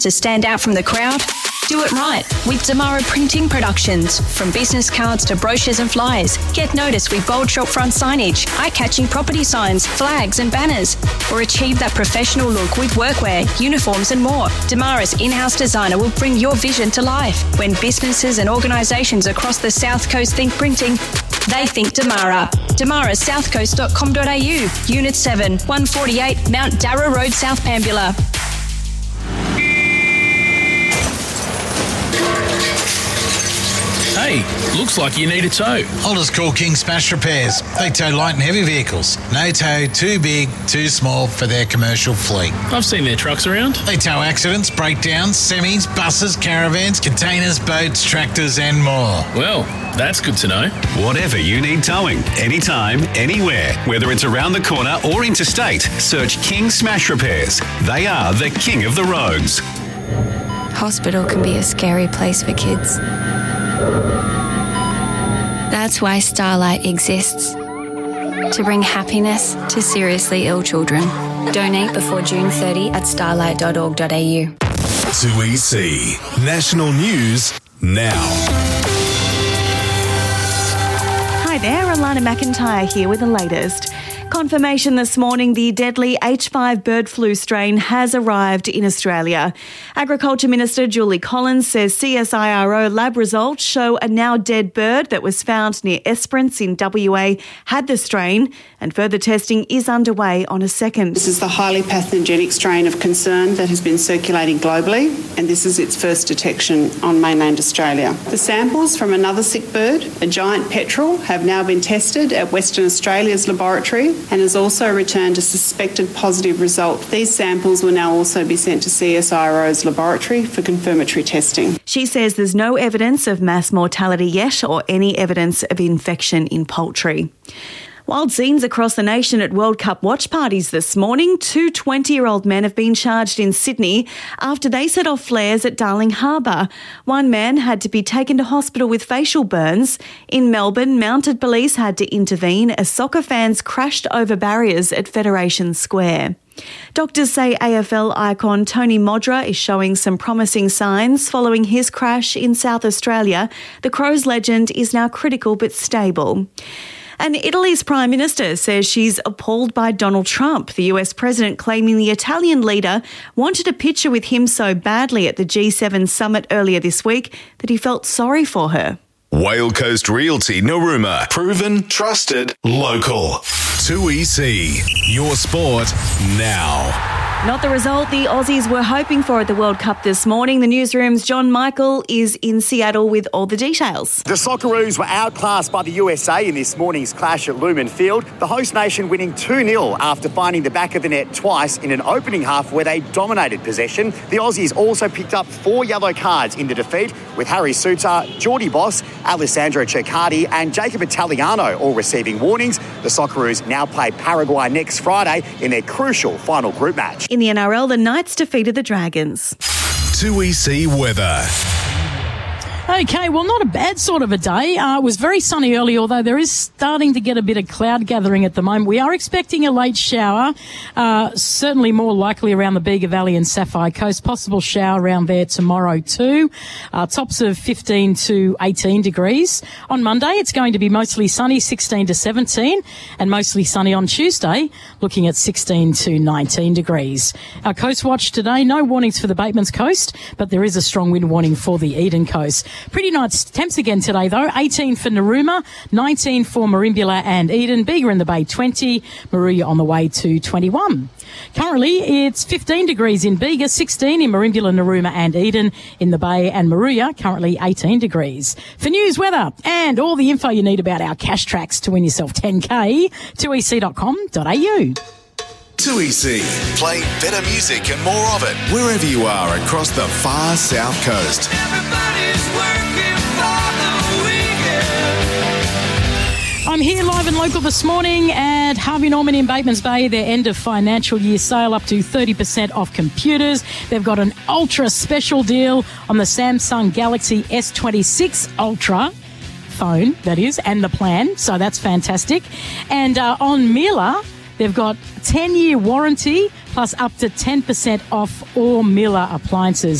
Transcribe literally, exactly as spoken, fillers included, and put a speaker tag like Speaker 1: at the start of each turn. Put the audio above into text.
Speaker 1: To stand out from the crowd? Do it right with Damara Printing Productions. From business cards to brochures and flyers, get noticed with bold shop front signage, eye-catching property signs, flags and banners, or achieve that professional look with workwear, uniforms and more. Damara's in-house designer will bring your vision to life. When businesses and organisations across the South Coast think printing, they think Damara. damara south coast dot com dot a u, Unit seven, one forty-eight Mount Darra Road, South Pambula.
Speaker 2: Hey, looks like you need a tow.
Speaker 3: I'll just call King Smash Repairs. They tow light and heavy vehicles. No tow too big, too small for their commercial fleet.
Speaker 2: I've seen their trucks around.
Speaker 3: They tow accidents, breakdowns, semis, buses, caravans, containers, boats, tractors and more.
Speaker 2: Well, that's good to know.
Speaker 4: Whatever you need towing, anytime, anywhere, whether it's around the corner or interstate, search King Smash Repairs. They are the king of the roads.
Speaker 5: Hospital can be a scary place for kids. That's why Starlight exists. To bring happiness to seriously ill children. Donate before June thirtieth at starlight dot org dot a u.
Speaker 6: two E C National News now.
Speaker 7: Hi there, Alana McIntyre here with the latest. Confirmation this morning the deadly H five bird flu strain has arrived in Australia. Agriculture Minister Julie Collins says C S I R O lab results show a now dead bird that was found near Esperance in W A had the strain, and further testing is underway on a second.
Speaker 8: This is the highly pathogenic strain of concern that has been circulating globally, and this is its first detection on mainland Australia. The samples from another sick bird, a giant petrel, have now been tested at Western Australia's laboratory and has also returned a suspected positive result. These samples will now also be sent to C S I R O's laboratory for confirmatory testing.
Speaker 7: She says there's no evidence of mass mortality yet or any evidence of infection in poultry. Wild scenes across the nation at World Cup watch parties this morning. Two twenty-year-old men have been charged in Sydney after they set off flares at Darling Harbour. One man had to be taken to hospital with facial burns. In Melbourne, mounted police had to intervene as soccer fans crashed over barriers at Federation Square. Doctors say A F L icon Tony Modra is showing some promising signs following his crash in South Australia. The Crows legend is now critical but stable. And Italy's Prime Minister says she's appalled by Donald Trump, the U S president claiming the Italian leader wanted a picture with him so badly at the G seven summit earlier this week that he felt sorry for her.
Speaker 6: Whale Coast Realty Narooma. Proven, trusted, local. two E C. Your sport now.
Speaker 7: Not the result the Aussies were hoping for at the World Cup this morning. The newsroom's John Michael is in Seattle with all the details.
Speaker 9: The Socceroos were outclassed by the U S A in this morning's clash at Lumen Field. The host nation winning two nil after finding the back of the net twice in an opening half where they dominated possession. The Aussies also picked up four yellow cards in the defeat, with Harry Suter, Geordie Boss, Alessandro Ceccardi and Jacob Italiano all receiving warnings. The Socceroos now play Paraguay next Friday in their crucial final group match.
Speaker 7: In the N R L, the Knights defeated the Dragons.
Speaker 6: two E C weather.
Speaker 10: Okay, well, not a bad sort of a day. Uh, it was very sunny early, although there is starting to get a bit of cloud gathering at the moment. We are expecting a late shower, uh, certainly more likely around the Bega Valley and Sapphire Coast. Possible shower around there tomorrow too. Uh, tops of fifteen to eighteen degrees. On Monday, it's going to be mostly sunny, sixteen to seventeen, and mostly sunny on Tuesday, looking at sixteen to nineteen degrees. Our Coast Watch today, no warnings for the Batemans Coast, but there is a strong wind warning for the Eden Coast. Pretty nice temps again today, though. eighteen for Narooma, nineteen for Merimbula and Eden. Bega in the Bay, twenty. Moruya on the way to twenty-one. Currently, it's fifteen degrees in Bega, sixteen in Merimbula, Narooma and Eden. In the Bay and Moruya, currently eighteen degrees. For news, weather and all the info you need about our cash tracks to win yourself ten K, two e c dot com dot a u.
Speaker 6: two E C. Play better music and more of it wherever you are across the far south coast.
Speaker 11: Everybody's working for the weekend.
Speaker 10: I'm here live and local this morning at Harvey Norman in Batemans Bay. Their end of financial year sale up to thirty percent off computers. They've got an ultra special deal on the Samsung Galaxy S twenty-six Ultra phone, that is, and the plan. So that's fantastic. And uh, on Miele, they've got ten-year warranty plus up to ten percent off all Miller appliances.